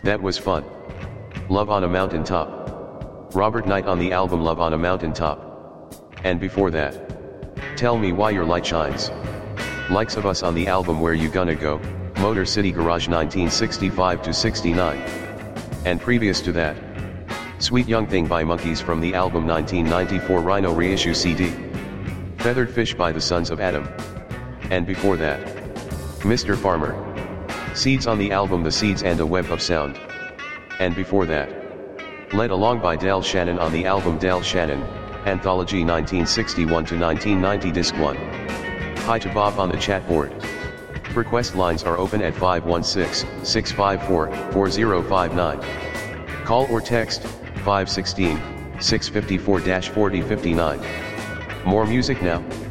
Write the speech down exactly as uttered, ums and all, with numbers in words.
That was fun. Love on a Mountain Top. Robert Knight on the album Love on a Mountain Top. And before that, Tell Me Why Your Light Shines. Likes of Us on the album Where You Gonna Go, Motor City Garage nineteen sixty-five to sixty-nine. And previous to that, Sweet Young Thing by Monkees from the album nineteen ninety-four Rhino Reissue C D. Feathered Fish by the Sons of Adam. And before that, Mister Farmer. Seeds on the album The Seeds and a Web of Sound. And before that, Led Along by Del Shannon on the album Del Shannon, Anthology nineteen sixty-one to nineteen ninety Disc one. Hi to Bob on the chat board. Request lines are open at five one six, six five four, four zero five nine. Call or text, five one six, six five four, four zero five nine. More music now.